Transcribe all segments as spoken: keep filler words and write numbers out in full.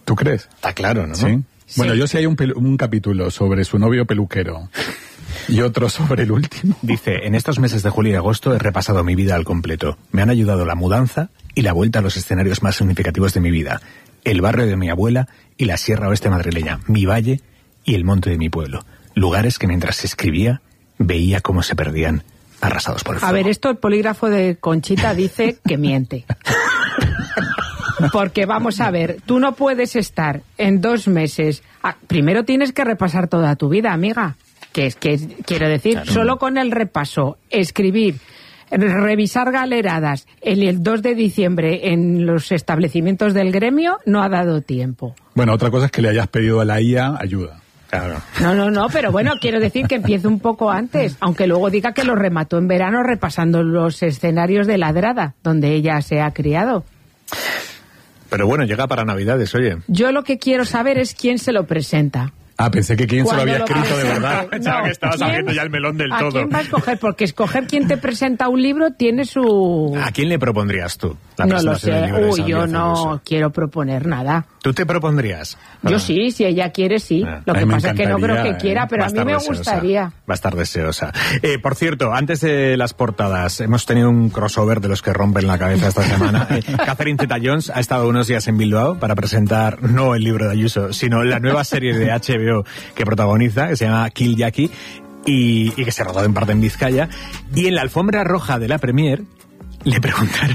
¿Tú crees? Está claro, ¿no? Sí. Sí. Bueno, yo sí hay un, pelu- un capítulo sobre su novio peluquero y otro sobre el último. Dice, en estos meses de julio y agosto he repasado mi vida al completo. Me han ayudado la mudanza y la vuelta a los escenarios más significativos de mi vida. El barrio de mi abuela y la sierra oeste madrileña, mi valle y el monte de mi pueblo. Lugares que mientras escribía veía cómo se perdían arrasados por el fuego. A ver, esto el polígrafo de Conchita dice que miente. Porque vamos a ver, tú no puedes estar en dos meses... Ah, primero tienes que repasar toda tu vida, amiga. Que es que, quiero decir, claro. Solo con el repaso, escribir, revisar galeradas el, el dos de diciembre en los establecimientos del gremio, no ha dado tiempo. Bueno, otra cosa es que le hayas pedido a la I A ayuda. Claro. No, no, no, pero bueno, quiero decir que empiece un poco antes, aunque luego diga que lo remató en verano repasando los escenarios de Ladrada, donde ella se ha criado. Pero bueno, llega para Navidades, oye. Yo lo que quiero saber es quién se lo presenta. Ah, pensé que quién se lo había escrito de verdad. Pensaba No, que estabas ¿quién? abriendo ya el melón del ¿A todo. quién va a escoger? Porque escoger quién te presenta un libro tiene su... ¿A quién le propondrías tú? La No lo presentación sé. del libro de Uy, Santiago yo no Ceruso? quiero proponer nada. ¿Tú te propondrías? Yo Ah. sí, si ella quiere, sí. Ah. Lo A que mí me pasa es que no creo encantaría, que quiera, ¿eh? pero Va a mí estar me deseosa. gustaría. Va a estar deseosa. Eh, por cierto, antes de las portadas, hemos tenido un crossover de los que rompen la cabeza esta semana. Eh, Catherine Zeta-Jones ha estado unos días en Bilbao para presentar no el libro de Ayuso, sino la nueva serie de H B O que protagoniza, que se llama Kill Jackie, y, y que se ha rodado en parte en Vizcaya. Y en la alfombra roja de la premier le preguntaron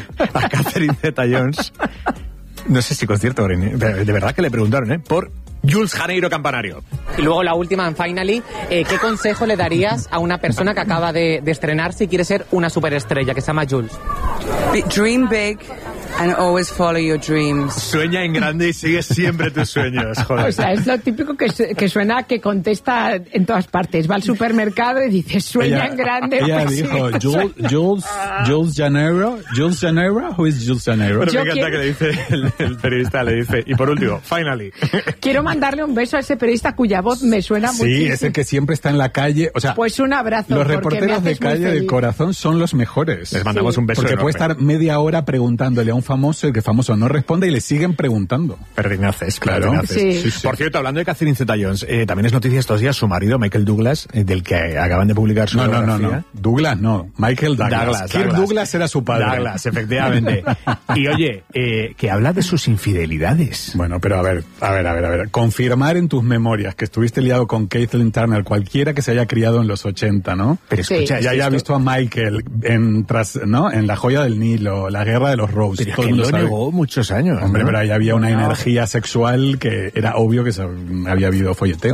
a Catherine Zeta-Jones, no sé si concierto, de verdad que le preguntaron, ¿eh? Por Jules Janeiro Campanario. Y luego la última, en Finally, eh, ¿qué consejo le darías a una persona que acaba de, de estrenarse y quiere ser una superestrella, que se llama Jules? Be- dream big and always follow your dreams. Sueña en grande y sigue siempre tus sueños, joder. O sea, es lo típico que, su- que suena que contesta en todas partes. Va al supermercado y dice, sueña en grande. Ella pues dijo, sigue Jules, Jules, Jules Janeiro, Jules Janeiro, who is Jules Janeiro? Pero Yo me encanta quiero- que le dice el, el periodista, le dice, y por último, Finally. Quiero mandarle un beso a ese periodista cuya voz me suena Sí, muchísimo. es el que siempre está en la calle, o sea, Pues un abrazo. los porque me reporteros de haces muy calle del feliz. corazón son los mejores. Les mandamos un beso Porque enorme. puede estar media hora preguntándole a un famoso, el que famoso no responde y le siguen preguntando. Perdinaces, Claro. perdinaces. Sí. Sí, sí. Por cierto, hablando de Catherine Zeta-Jones, eh, también es noticia estos días su marido, Michael Douglas, eh, del que acaban de publicar su No, no, no, biografía. no. Douglas no. Michael Douglas. Douglas, Kirk Douglas. Douglas era su padre. Douglas, efectivamente. Y oye, eh, que habla de sus infidelidades. Bueno, pero a ver, a ver, a ver, a ver. Confirmar en tus memorias que estuviste liado con Caitlyn Turner, cualquiera que se haya criado en los ochenta, ¿no? Pero Sí. escucha, Y haya esto- visto a Michael en, tras, ¿no? En La Joya del Nilo, La Guerra de los Roses. pero es todo que el mundo lo sabe. negó muchos años. Hombre, ¿no? pero ahí había una Bueno, energía sexual que era obvio que se había habido folleteo.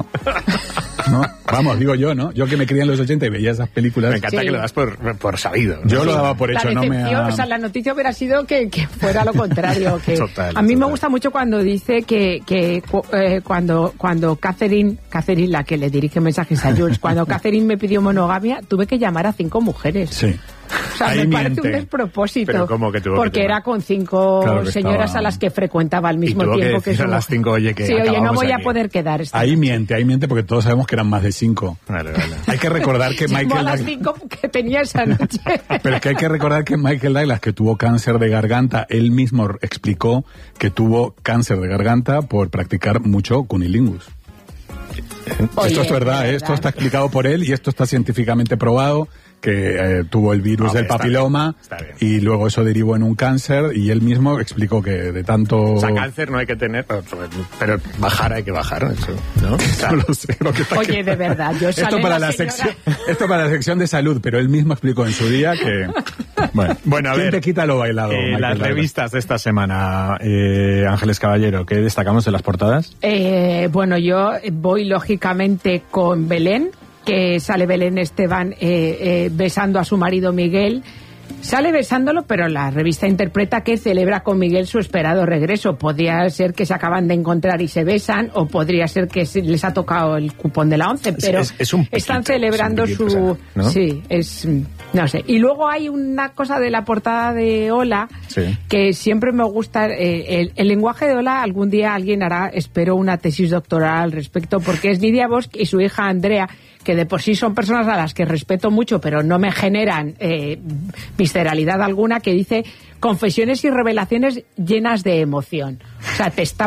¿No? Vamos, digo yo, ¿no? Yo que me crié en los ochenta y veía esas películas. Me encanta Sí. que lo das por, por sabido. ¿no? Yo lo daba por La hecho, no me decepción, ha... o sea, la noticia hubiera sido que, que fuera lo contrario. Que Total, a mí me total. gusta mucho cuando dice que, que cu- eh, cuando, cuando Catherine, Catherine, la que le dirige mensajes a Jules, cuando Catherine me pidió monogamia, tuve que llamar a cinco mujeres. Sí. O sea, Ahí me parece miente. un despropósito. Pero ¿cómo que tuvo que Porque llamar? era con cinco Claro que señoras estaba- a las que frecuentaba al mismo tuvo que tiempo que, decir su a las mujer. cinco, oye, que Sí, oye, no acabamos voy a aquí. poder quedar esta Ahí noche. miente, ahí miente porque todos sabemos que eran más de cinco. Vale, vale. Hay que recordar que Llamó a Michael las Douglas... cinco que tenía esa noche. Pero es que hay que recordar que Michael Douglas, que tuvo cáncer de garganta, él mismo explicó que tuvo cáncer de garganta por practicar mucho cunilingus. Oye, esto es verdad, de ¿eh? Esto está explicado por él y esto está científicamente probado, que eh, tuvo el virus Hombre, del está papiloma bien, está bien. y luego eso derivó en un cáncer y él mismo explicó que de tanto... O sea, cáncer no hay que tener, pero, pero bajar hay que bajar, eso, ¿no? O sea, No lo sé, lo que pasa Oye, que- de verdad, yo esto sale para la la señora- sección esto para la sección de salud, pero él mismo explicó en su día que bueno, Bueno, a ¿quién ver, te quita lo bailado? Eh, Michael las Douglas? revistas de esta semana, eh, Ángeles Caballero, ¿qué destacamos de las portadas? Eh, bueno, yo voy lógicamente con Belén, que sale Belén Esteban eh, eh, besando a su marido Miguel. Sale besándolo, pero la revista interpreta que celebra con Miguel su esperado regreso. Podría ser que se acaban de encontrar y se besan, o podría ser que se- les ha tocado el cupón de la once, pero es- es un piquito, están es un celebrando piquito, su... o sea, ¿no? Sí, es... no sé. Y luego hay una cosa de la portada de Hola, Sí. que siempre me gusta. Eh, el, el lenguaje de Hola, algún día alguien hará, espero, una tesis doctoral al respecto, porque es Nidia Bosch y su hija Andrea, que de por sí son personas a las que respeto mucho, pero no me generan eh, visceralidad alguna, que dice confesiones y revelaciones llenas de emoción. O sea, te está